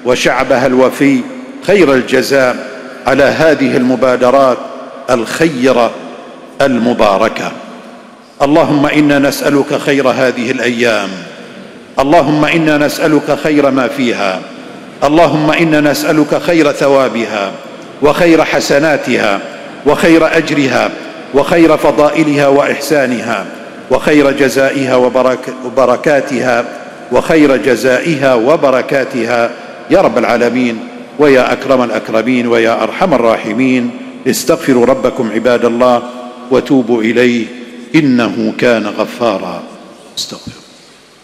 وشعبها الوفي خير الجزاء على هذه المبادرات الخيرة المباركة. اللهم إنا نسألك خير هذه الأيام، اللهم إنا نسألك خير ما فيها، اللهم إنا نسألك خير ثوابها وخير حسناتها وخير أجرها وخير فضائلها وإحسانها وخير جزائها وبركاتها وخير جزائها وبركاتها يا رب العالمين ويا أكرم الأكرمين ويا أرحم الراحمين. استغفروا ربكم عباد الله وتوبوا إليه إنه كان غفارا. استغفروا.